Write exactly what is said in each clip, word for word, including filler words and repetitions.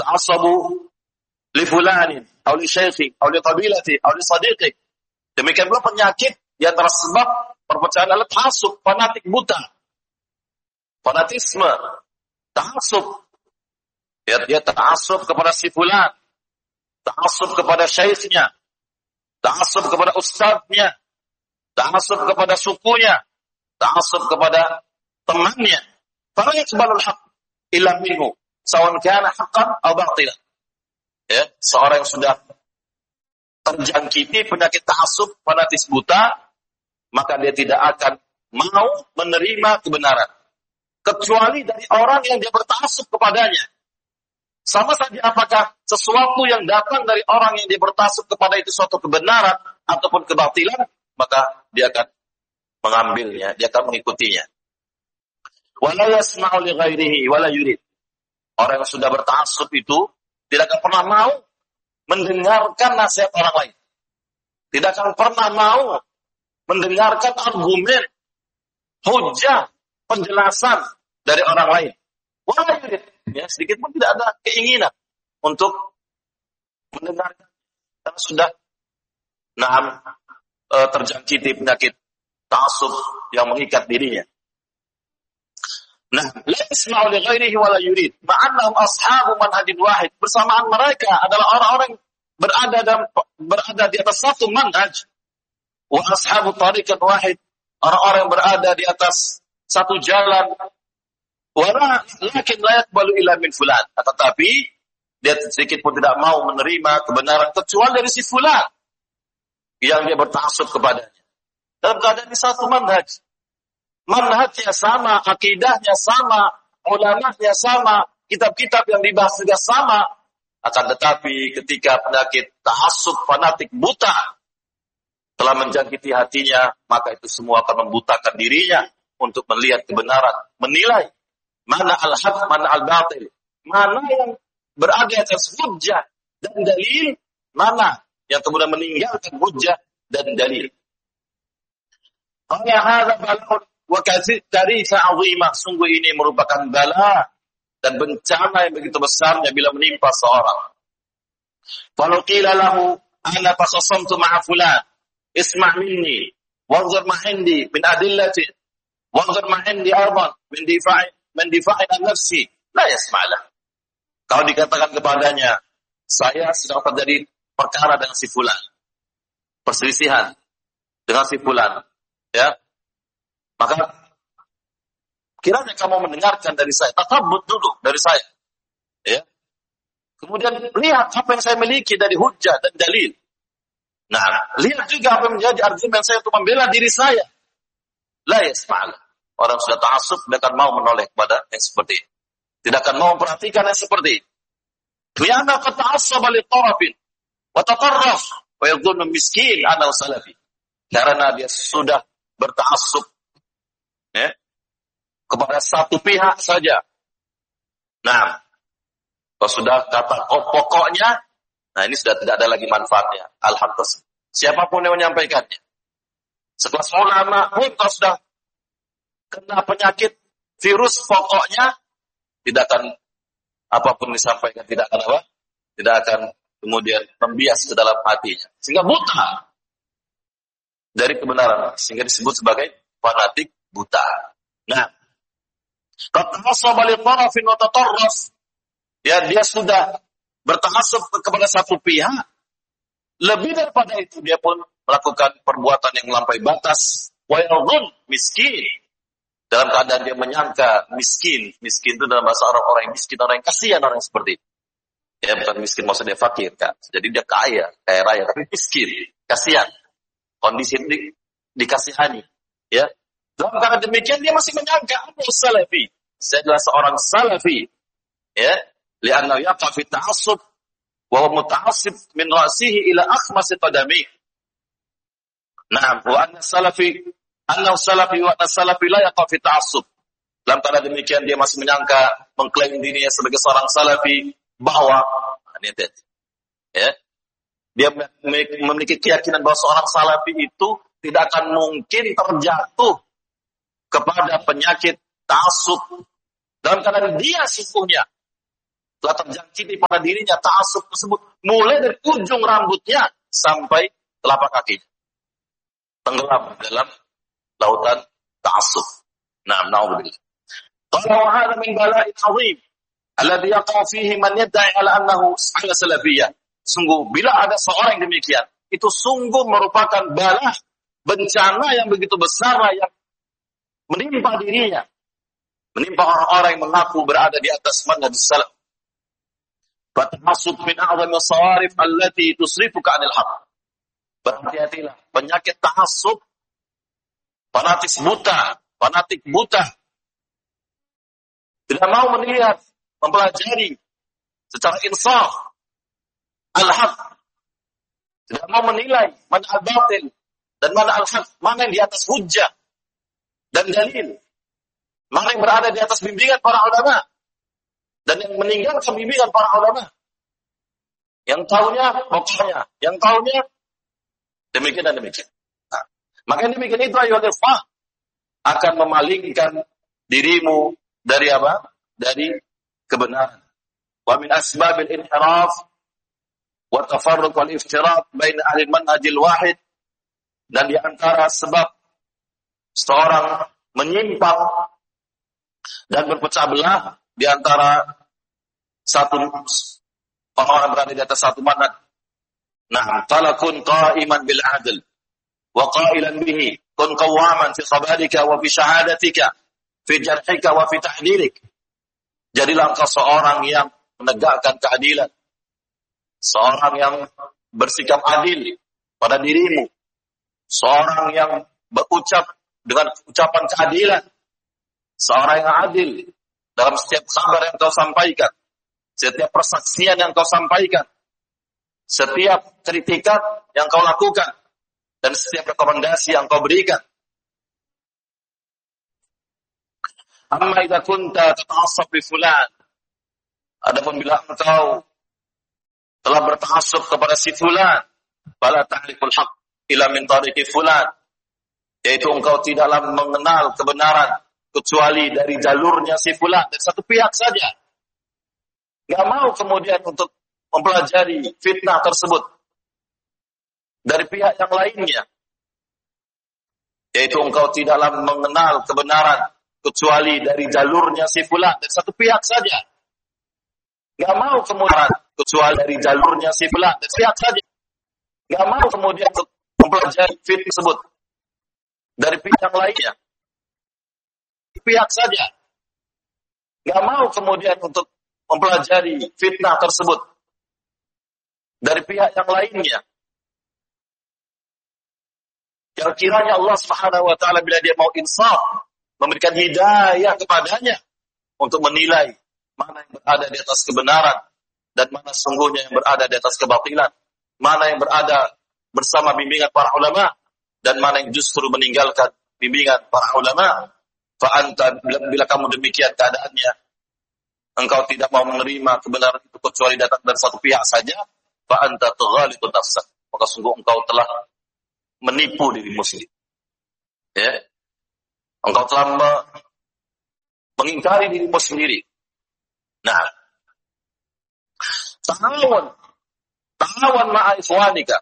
Yata'assabu li fulanin, aw li syaikhi, aw li qabilati, aw li sadiqi. Demikian pula penyakit di antara sebab perpecahan adalah ta'assub, fanatik buta. Fanatisme, ta'assub. Ya, dia ta'assub kepada si fulan, ta'assub kepada syekhnya, ta'assub kepada ustadznya, ta'assub kepada sukunya, ta'assub kepada temannya. Fala yaqbalul haqq illa minhu, sawan kana haqqan aw batilan. Ya, seorang yang sudah terjangkiti penyakit ta'assub, fanatis buta, maka dia tidak akan mau menerima kebenaran kecuali dari orang yang dia berta'assub kepadanya. Sama saja apakah sesuatu yang datang dari orang yang dia berta'assub kepada itu suatu kebenaran ataupun kebatilan, maka dia akan mengambilnya, dia akan mengikutinya. Wala yasma'u li ghairihi wala yurid. Orang yang sudah berta'assub itu tidak akan pernah mau mendengarkan nasihat orang lain. Tidak akan pernah mau mendengarkan argumen, hujah, penjelasan dari orang lain. Wala yurid. Ya, sedikit pun tidak ada keinginan untuk mendengarkan karena sudah nah, e, terjangkiti penyakit ta'assub yang mengikat dirinya. Nah, la yasma'u li ghairihi wa la yurid, ma'annahum ashabu manhajin wahid. Bersamaan mereka adalah orang-orang berada dalam berada di atas satu manhaj. Wa ashabu tariqan wahid, orang-orang yang berada di atas satu jalan. Wala lakin la yaqbalu illa min fulan. Tetapi dia sedikit pun tidak mau menerima kebenaran kecuali dari si fulan yang dia berta'assub kepadanya. Dalam keadaan di satu manhaj. Manhajnya sama, akidahnya sama, ulamanya sama, kitab-kitab yang dibahas juga sama. Akan tetapi ketika penyakit ta'assub fanatik buta telah menjangkiti hatinya, maka itu semua akan membutakan dirinya untuk melihat kebenaran, menilai mana al-haq, mana al-batil, mana yang berada atas hujjah dan dalil, mana yang kemudian meninggalkan hujjah dan dalil. Qala hadza bala'un wa katsirisa 'azimah. Sungguh ini merupakan bala dan bencana yang begitu besarnya bila menimpa seorang. Walau qila lahu ana takhassamtu ma'a fulan, isma' minni wanzur ma 'indi min adillati wanzur ma 'indi arban min difa'i mendifa'in an nafsi, la yasma'lah. Kalau dikatakan kepadanya, saya sedang terjadi perkara dengan si fulan, perselisihan dengan si fulan, ya, maka kiranya kamu mendengarkan dari saya, tatabbut dulu dari saya, ya. Kemudian lihat apa yang saya miliki dari hujjah dan dalil. Nah, lihat juga apa yang menjadi argumen saya untuk membela diri saya. La yasma'lah. Orang sudah ta'assub tidak akan mau menoleh kepada yang seperti ini. Tidak akan mau memperhatikan yang seperti ini. Lianna qad ta'assaba li tarafin wa tatarraf wa yadhunnu miskin annahu salafi. Karena dia sudah berta'assub ya, kepada satu pihak saja. Nah, kalau sudah kata oh, pokoknya, nah ini sudah tidak ada lagi manfaatnya. Alhamdulillah. Siapapun yang menyampaikannya. Sekelas ulama pun kalau sudah kena penyakit virus pokoknya tidak akan apapun disampaikan tidak akan apa? Tidak akan kemudian membias ke dalam hatinya. Sehingga buta dari kebenaran. Sehingga disebut sebagai fanatik buta. Nah, ya dia sudah berta'assub kepada satu pihak. Lebih daripada itu dia pun melakukan perbuatan yang melampaui batas. Wa yadhun miskin. Dalam keadaan dia menyangka miskin. Miskin itu dalam bahasa Arab orang yang miskin, orang yang kasihan, orang yang seperti itu. Ya, bukan miskin maksudnya fakir, kan. Jadi dia kaya, kaya raya, tapi miskin, kasihan. Kondisi ini di, dikasihani. Ya. Dalam keadaan demikian dia masih menyangka aku salafi. Saya adalah seorang salafi. Ya. Li'annahu yaqa fi ta'assub wa huwa muta'assib min ra'sihi ila akhmasi qadami. Nah, wa anna salafi Anna salafi wa salafi la yaqa fi ta'assub. Dalam keadaan demikian dia masih menyangka mengklaim dirinya sebagai seorang salafi bahwa ini ya. Dia memiliki keyakinan bahwa seorang salafi itu tidak akan mungkin terjatuh kepada penyakit ta'assub dalam keadaan dia sesungguhnya telah terjangkiti pada dirinya ta'assub tersebut, mulai dari ujung rambutnya sampai telapak kakinya, tenggelam dalam lautan ta'assub. Nah, na'udzubillah. Qala wa hadha min bala'in 'azim alladhi yaqa fihi man yad'i 'ala annahu ala salafiyyah. Sungguh bila ada seorang yang demikian, itu sungguh merupakan bala, bencana yang begitu besar yang menimpa dirinya, menimpa orang-orang yang mengaku berada di atas manhaj salaf. Fatahasud min a'zami as-sawarif allati tusrifuka 'anil haqq. Berhati-hatilah, penyakit tahassub, fanatik buta, fanatik buta. Tidak mau melihat, mempelajari secara insaf al-haq. Tidak mau menilai mana al-batil dan mana al-haq, mana yang di atas hujjah dan dalil, mana yang berada di atas bimbingan para ulama dan yang meninggalkan bimbingan para ulama. Yang tahunya pokoknya, yang tahunya demikian dan demikian. Nah, maka demikian itu ayo ikhwah akan memalingkan dirimu dari apa? Dari kebenaran. Wa min asbabil inhiraf wa tafarruq wal iftirat bain ahli manhajil wahid, dan di antara sebab seorang menyimpang dan berpecah belah di antara satu orang berada di atas satu manhaj. Nah, qala kun qa'iman bil 'adl wa qailan bihi, kun qawaman fi khabarika wa fi syahadatika fi jarhika wa fi tahdilik. Jadilah engkau seorang yang menegakkan keadilan, seorang yang bersikap adil pada dirimu, seorang yang berucap dengan ucapan keadilan, seorang yang adil dalam setiap kabar yang kau sampaikan, setiap persaksian yang kau sampaikan, setiap kritikan yang kau lakukan, dan setiap rekomendasi yang kau berikan. Amma idza kunta tata'assab bi fulan. Adapun bila engkau telah berta'assub kepada si fulan, fala ta'riful haqq ila min tariqi fulan. Yaitu engkau tidaklah mengenal kebenaran kecuali dari jalurnya si fulan, dari satu pihak saja. Enggak mau kemudian untuk mempelajari fitnah tersebut dari pihak yang lainnya. Yaitu engkau tidaklah mengenal kebenaran kecuali dari jalurnya si fulan, dari satu pihak saja. Enggak mau kemudian kecuali dari jalurnya si fulan, dari pihak saja. Enggak mau kemudian untuk mempelajari fitnah tersebut dari pihak yang lainnya. Pihak saja. Enggak mau kemudian untuk mempelajari fitnah tersebut dari pihak yang lainnya. Yang kiranya Allah Subhanahu wa taala bila dia mau insaf, memberikan hidayah kepadanya untuk menilai mana yang berada di atas kebenaran dan mana sungguhnya yang berada di atas kebatilan, mana yang berada bersama bimbingan para ulama dan mana yang justru meninggalkan bimbingan para ulama. Fa anta, bila, bila kamu demikian keadaannya, engkau tidak mau menerima kebenaran itu kecuali datang dari satu pihak saja, fa anta tughalitu nafsak, maka sungguh engkau telah menipu dirimu sendiri. Ya. Engkau telah me- mengingkari dirimu sendiri. Nah, ta'awun, ta'awun ma'a ikhwanika,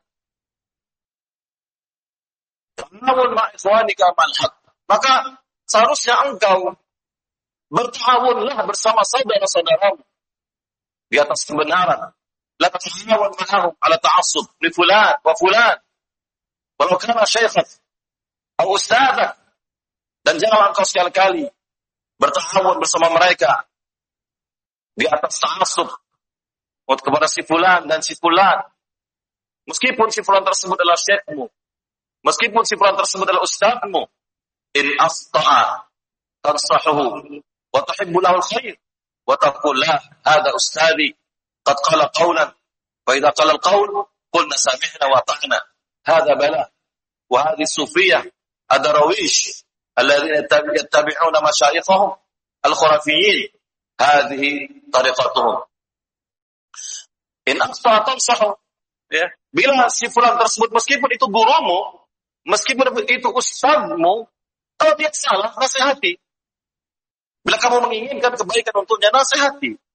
ta'awun ma'a ikhwanika ma'al haq. Maka seharusnya engkau berta'awunlah bersama saudara-saudaramu di atas kebenaran. La ta'awun ma'ahum ala ta'assub li fulan wa fulan walau kana syaikhan atau ustadzah. Dan janganlah engkau sekali-kali berta'awun bersama mereka di atas ta'assub kepada si fulan dan si fulan. Meskipun si fulan tersebut adalah syekhmu, meskipun si fulan tersebut adalah ustadzmu, in asta'a tansahuhu wa tuhibbu lahu al-khair wa taqul la hadha ustadhi qad qala qawlan fa idza qala al-qawl qulna sami'na wa ata'na. Hadha bala wa hadhihi sufiyah adarawish الذين يتبعون مشايخهم الخرافيين هذه طريقتهم in akhta tansahu, ya, bila si fulan tersebut meskipun itu gurumu, meskipun itu ustadzmu, kalau dia salah nasihati. Bila kamu menginginkan kebaikan untuknya, nasihati.